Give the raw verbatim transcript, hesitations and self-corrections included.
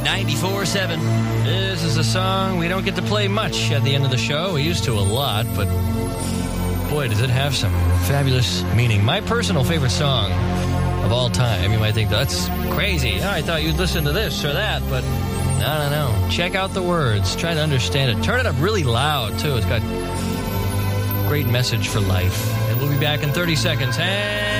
ninety-four seven. This is a song we don't get to play much at the end of the show. We used to a lot, but boy, does it have some fabulous meaning. My personal favorite song of all time. You might think, that's crazy. Oh, I thought you'd listen to this or that, but no, no, no. Check out the words. Try to understand it. Turn it up really loud, too. It's got great message for life. And we'll be back in thirty seconds. Hey!